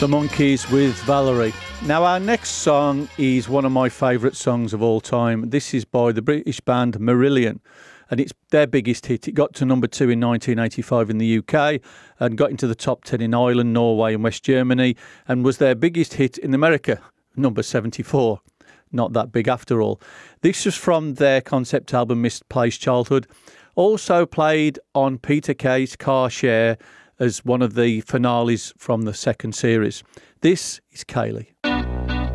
The Monkees with Valerie. Now, our next song is one of my favourite songs of all time. This is by the British band Marillion, and it's their biggest hit. It got to number 2 in 1985 in the UK and got into the top 10 in Ireland, Norway and West Germany, and was their biggest hit in America, number 74. Not that big after all. This was from their concept album Misplaced Childhood, also played on Peter Kay's Car Share as one of the finales from the second series. This is Kayleigh.